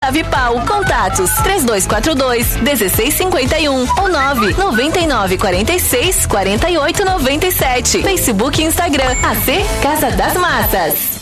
Avipal. Contatos 3242-1651 ou 99946-4897. Facebook e Instagram AC Casa das Massas.